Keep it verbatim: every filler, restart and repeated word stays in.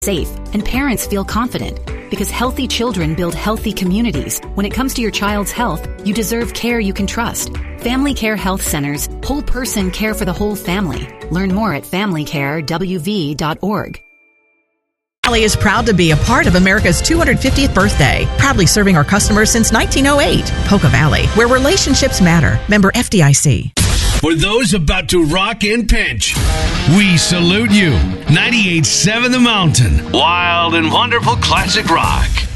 safe and parents feel confident. Because healthy children build healthy communities. When it comes to your child's health, you deserve care you can trust. Family Care Health Centers, whole person care for the whole family. Learn more at family care w v dot org. Valley is proud to be a part of America's two hundred fiftieth birthday, proudly serving our customers since nineteen oh eight. Poca Valley, where relationships matter. Member F D I C. For those about to rock and pinch, we salute you. ninety-eight point seven The Mountain. Wild and wonderful classic rock.